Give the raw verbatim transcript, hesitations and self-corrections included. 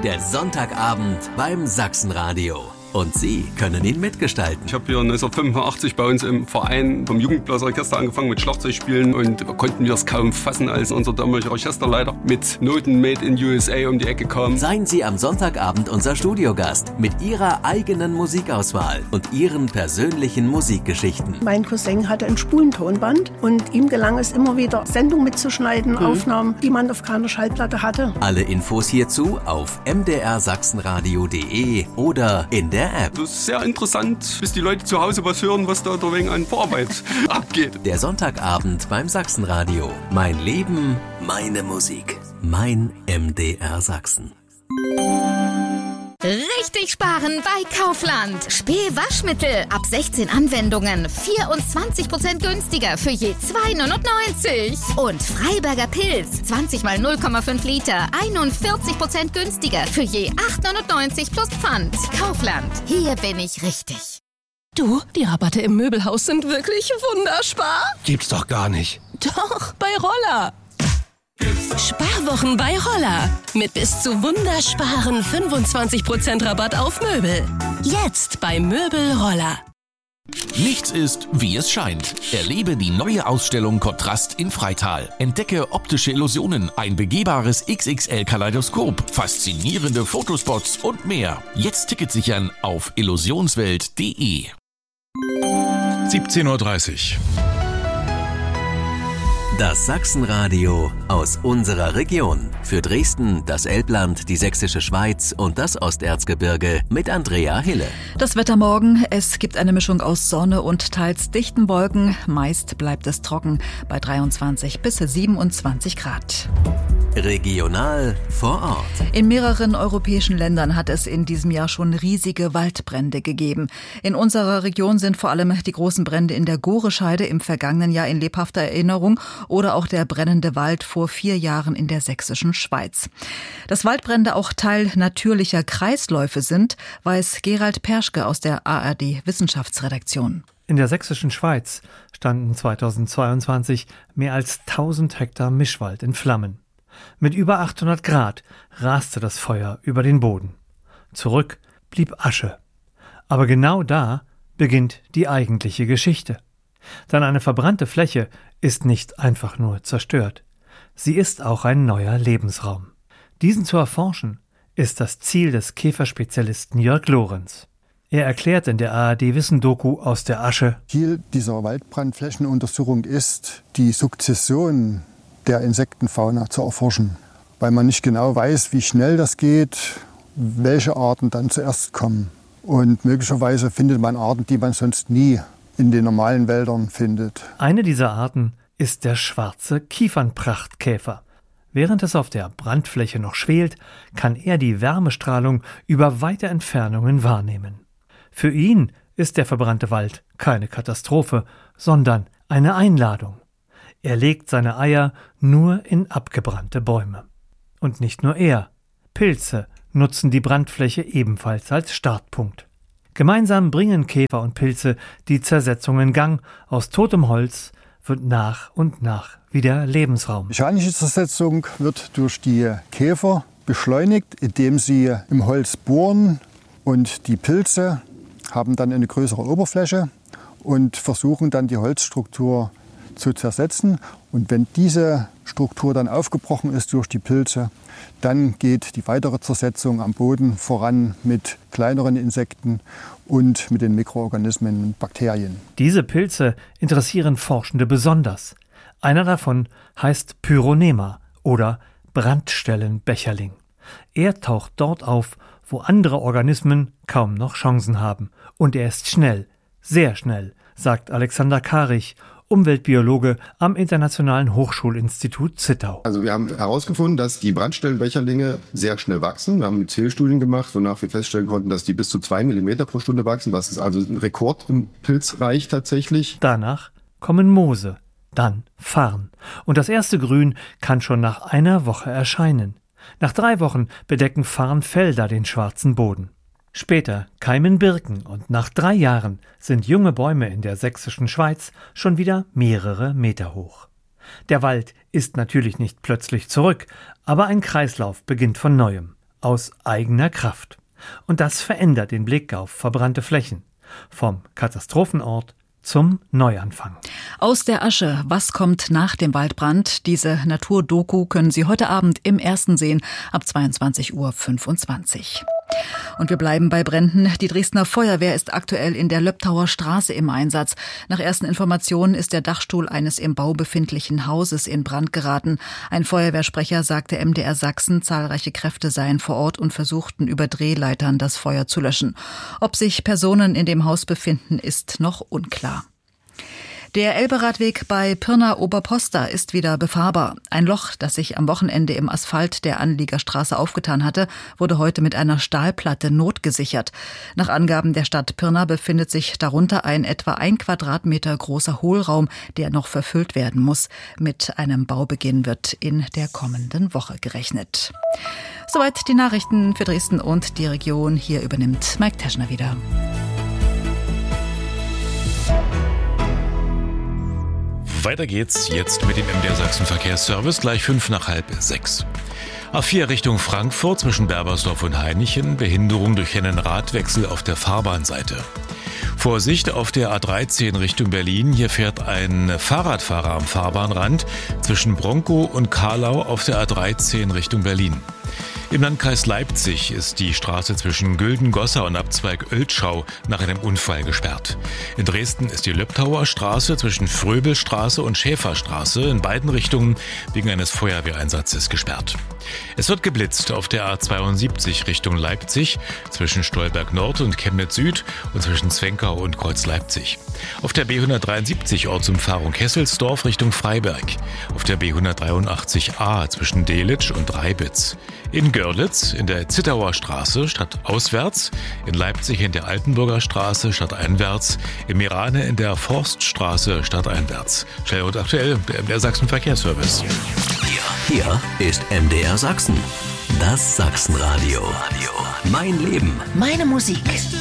Der Sonntagabend beim Sachsenradio. Und Sie können ihn mitgestalten. Ich habe hier neunzehnhundertfünfundachtzig bei uns im Verein vom Jugendblasorchester angefangen mit Schlagzeugspielen und konnten wir es kaum fassen, als unser damaliger Orchesterleiter mit Noten made in U S A um die Ecke kam. Seien Sie am Sonntagabend unser Studiogast mit Ihrer eigenen Musikauswahl und Ihren persönlichen Musikgeschichten. Mein Cousin hatte ein Spulentonband und ihm gelang es immer wieder, Sendungen mitzuschneiden, mhm. Aufnahmen, die man auf keiner Schallplatte hatte. Alle Infos hierzu auf m d r sachsenradio punkt d e oder in der App. Das ist sehr interessant, bis die Leute zu Hause was hören, was da wegen an Vorarbeit abgeht. Der Sonntagabend beim Sachsenradio. Mein Leben, meine Musik. Mein M D R Sachsen. Richtig sparen bei Kaufland. Spee-Waschmittel ab sechzehn Anwendungen. vierundzwanzig Prozent günstiger für je zwei neunundneunzig. Und Freiberger Pilz. zwanzig mal null Komma fünf Liter. einundvierzig Prozent günstiger für je acht neunundneunzig plus Pfand. Kaufland. Hier bin ich richtig. Du, die Rabatte im Möbelhaus sind wirklich wunderspar. Gibt's doch gar nicht. Doch, bei Roller. Sparwochen bei Roller. Mit bis zu wundersparen fünfundzwanzig Prozent Rabatt auf Möbel. Jetzt bei Möbel Roller. Nichts ist, wie es scheint. Erlebe die neue Ausstellung Kontrast in Freital. Entdecke optische Illusionen, ein begehbares X X L-Kaleidoskop, faszinierende Fotospots und mehr. Jetzt Ticket sichern auf illusionswelt punkt de. siebzehn Uhr dreißig. Das Sachsenradio aus unserer Region. Für Dresden, das Elbland, die Sächsische Schweiz und das Osterzgebirge mit Andrea Hille. Das Wetter morgen, es gibt eine Mischung aus Sonne und teils dichten Wolken. Meist bleibt es trocken bei dreiundzwanzig bis siebenundzwanzig Grad. Regional vor Ort. In mehreren europäischen Ländern hat es in diesem Jahr schon riesige Waldbrände gegeben. In unserer Region sind vor allem die großen Brände in der Gorescheide im vergangenen Jahr in lebhafter Erinnerung oder auch der brennende Wald vor vier Jahren in der sächsischen Schweiz. Dass Waldbrände auch Teil natürlicher Kreisläufe sind, weiß Gerald Perschke aus der A R D-Wissenschaftsredaktion. In der sächsischen Schweiz standen zweitausendzweiundzwanzig mehr als tausend Hektar Mischwald in Flammen. Mit über achthundert Grad raste das Feuer über den Boden. Zurück blieb Asche. Aber genau da beginnt die eigentliche Geschichte. Denn eine verbrannte Fläche ist nicht einfach nur zerstört. Sie ist auch ein neuer Lebensraum. Diesen zu erforschen, ist das Ziel des Käferspezialisten Jörg Lorenz. Er erklärt in der A R D-Wissen-Doku aus der Asche: Ziel dieser Waldbrandflächenuntersuchung ist, die Sukzession der Insektenfauna zu erforschen, weil man nicht genau weiß, wie schnell das geht, welche Arten dann zuerst kommen. Und möglicherweise findet man Arten, die man sonst nie in den normalen Wäldern findet. Eine dieser Arten ist der schwarze Kiefernprachtkäfer. Während es auf der Brandfläche noch schwelt, kann er die Wärmestrahlung über weite Entfernungen wahrnehmen. Für ihn ist der verbrannte Wald keine Katastrophe, sondern eine Einladung. Er legt seine Eier nur in abgebrannte Bäume. Und nicht nur er. Pilze nutzen die Brandfläche ebenfalls als Startpunkt. Gemeinsam bringen Käfer und Pilze die Zersetzung in Gang. Aus totem Holz wird nach und nach wieder Lebensraum. Mechanische Zersetzung wird durch die Käfer beschleunigt, indem sie im Holz bohren, und die Pilze haben dann eine größere Oberfläche und versuchen dann die Holzstruktur zu zersetzen. Und wenn diese Struktur dann aufgebrochen ist durch die Pilze, dann geht die weitere Zersetzung am Boden voran mit kleineren Insekten und mit den Mikroorganismen und Bakterien. Diese Pilze interessieren Forschende besonders. Einer davon heißt Pyronema oder Brandstellenbecherling. Er taucht dort auf, wo andere Organismen kaum noch Chancen haben. Und er ist schnell, sehr schnell, sagt Alexander Karich, Umweltbiologe am Internationalen Hochschulinstitut Zittau. Also wir haben herausgefunden, dass die Brandstellenbecherlinge sehr schnell wachsen. Wir haben Zählstudien gemacht, wonach wir feststellen konnten, dass die bis zu zwei Millimeter pro Stunde wachsen, was ist also ein Rekord im Pilzreich tatsächlich. Danach kommen Moose, dann Farn. Und das erste Grün kann schon nach einer Woche erscheinen. Nach drei Wochen bedecken Farnfelder den schwarzen Boden. Später keimen Birken und nach drei Jahren sind junge Bäume in der sächsischen Schweiz schon wieder mehrere Meter hoch. Der Wald ist natürlich nicht plötzlich zurück, aber ein Kreislauf beginnt von neuem. aus eigener Kraft. Und das verändert den Blick auf verbrannte Flächen. Vom Katastrophenort zum Neuanfang. Aus der Asche, was kommt nach dem Waldbrand? Diese Naturdoku können Sie heute Abend im Ersten sehen, ab zweiundzwanzig Uhr fünfundzwanzig. Und wir bleiben bei Bränden. Die Dresdner Feuerwehr ist aktuell in der Löbtauer Straße im Einsatz. Nach ersten Informationen ist der Dachstuhl eines im Bau befindlichen Hauses in Brand geraten. Ein Feuerwehrsprecher sagte M D R Sachsen, zahlreiche Kräfte seien vor Ort und versuchten über Drehleitern das Feuer zu löschen. Ob sich Personen in dem Haus befinden, ist noch unklar. Der Elberadweg bei Pirna-Oberposta ist wieder befahrbar. Ein Loch, das sich am Wochenende im Asphalt der Anliegerstraße aufgetan hatte, wurde heute mit einer Stahlplatte notgesichert. Nach Angaben der Stadt Pirna befindet sich darunter ein etwa ein Quadratmeter großer Hohlraum, der noch verfüllt werden muss. Mit einem Baubeginn wird in der kommenden Woche gerechnet. Soweit die Nachrichten für Dresden und die Region. Hier übernimmt Mike Teschner wieder. Weiter geht's jetzt mit dem M D R Sachsen Verkehrsservice, gleich fünf nach halb sechs. A vier Richtung Frankfurt zwischen Berbersdorf und Hainichen, Behinderung durch einen Radwechsel auf der Fahrbahnseite. Vorsicht auf der A dreizehn Richtung Berlin, hier fährt ein Fahrradfahrer am Fahrbahnrand zwischen Bronkow und Karlau auf der A dreizehn Richtung Berlin. Im Landkreis Leipzig ist die Straße zwischen Güldengossa und Abzweig Oeltschau nach einem Unfall gesperrt. In Dresden ist die Löbtauer Straße zwischen Fröbelstraße und Schäferstraße in beiden Richtungen wegen eines Feuerwehreinsatzes gesperrt. Es wird geblitzt auf der A zweiundsiebzig Richtung Leipzig zwischen Stolberg Nord und Chemnitz Süd und zwischen Zwenkau und Kreuz Leipzig. Auf der B hundertdreiundsiebzig Ortsumfahrung Kesselsdorf Richtung Freiberg. Auf der B hundertdreiundachtzig A zwischen Delitzsch und Reibitz. In Görlitz in der Zittauer Straße stadtauswärts, in Leipzig in der Altenburger Straße stadteinwärts, in Mirane in der Forststraße stadteinwärts. Schnell und aktuell der M D R Sachsen Verkehrsservice. Hier ist M D R Sachsen, das Sachsenradio. Mein Leben, meine Musik.